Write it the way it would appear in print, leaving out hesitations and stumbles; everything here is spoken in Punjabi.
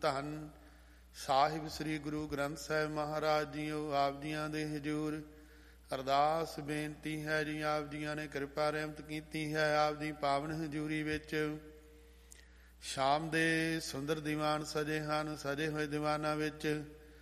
ਧੰਨ ਸਾਹਿਬ ਸ੍ਰੀ ਗੁਰੂ ਗ੍ਰੰਥ ਸਾਹਿਬ ਮਹਾਰਾਜ ਜੀਓ। ਆਪ ਜੀਆਂ ਦੇ ਹਜ਼ੂਰ ਅਰਦਾਸ ਬੇਨਤੀ ਹੈ ਜੀ, ਆਪ ਜੀਆਂ ਨੇ ਕਿਰਪਾ ਰਹਿਮਤ ਕੀਤੀ ਹੈ। ਆਪ ਦੀ ਪਾਵਨ ਹਜ਼ੂਰੀ ਵਿੱਚ ਸ਼ਾਮ ਦੇ ਸੁੰਦਰ ਦੀਵਾਨ ਸਜੇ ਹਨ। ਸਜੇ ਹੋਏ ਦੀਵਾਨਾਂ ਵਿੱਚ